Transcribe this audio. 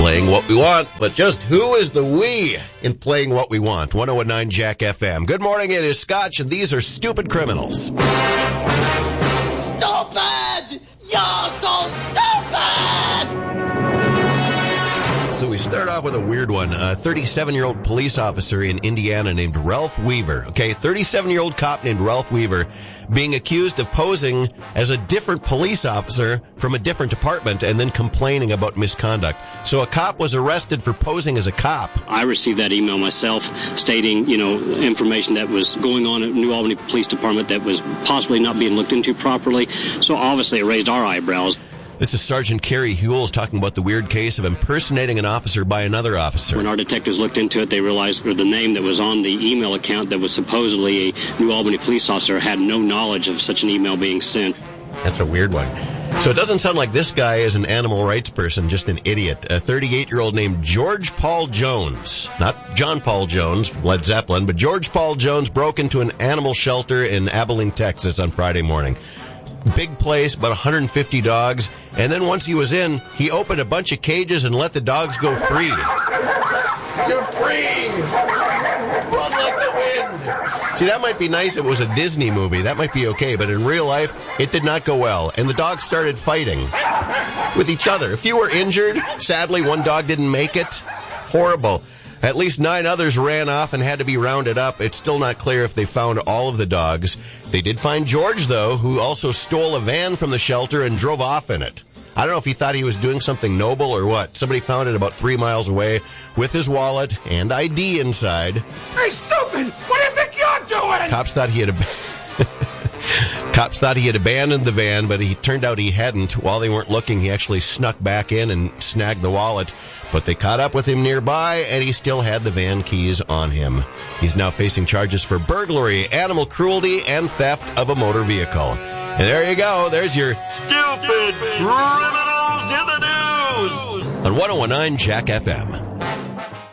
playing what we want, but just who is the we in playing what we want? 101.9 Jack FM. Good morning, it is Scotch, and these are Stupid Criminals. Stupid! You're so stupid! So we start off with a weird one. A 37-year-old police officer in Indiana named Ralph Weaver. Okay, 37-year-old cop named Ralph Weaver being accused of posing as a different police officer from a different department and then complaining about misconduct. So a cop was arrested for posing as a cop. I received that email myself stating, information that was going on at New Albany Police Department that was possibly not being looked into properly. So obviously it raised our eyebrows. This is Sergeant Kerry Hules talking about the weird case of impersonating an officer by another officer. When our detectives looked into it, they realized that the name that was on the email account that was supposedly a New Albany police officer had no knowledge of such an email being sent. That's a weird one. So it doesn't sound like this guy is an animal rights person, just an idiot. A 38-year-old named George Paul Jones, not John Paul Jones from Led Zeppelin, but George Paul Jones broke into an animal shelter in Abilene, Texas on Friday morning. Big place, about 150 dogs, and then once he was in, he opened a bunch of cages and let the dogs go free. You're free! Run like the wind! See, that might be nice if it was a Disney movie. That might be okay, but in real life, it did not go well, and the dogs started fighting with each other. A few were injured. Sadly, one dog didn't make it. Horrible. At least 9 others ran off and had to be rounded up. It's still not clear if they found all of the dogs. They did find George, though, who also stole a van from the shelter and drove off in it. I don't know if he thought he was doing something noble or what. Somebody found it about 3 miles away with his wallet and ID inside. Hey, stupid! What do you think you're doing? Cops thought he had abandoned the van, but he turned out he hadn't. While they weren't looking, he actually snuck back in and snagged the wallet. But they caught up with him nearby, and he still had the van keys on him. He's now facing charges for burglary, animal cruelty, and theft of a motor vehicle. And there you go. There's your Stupid Criminals in the News on 101.9 Jack FM.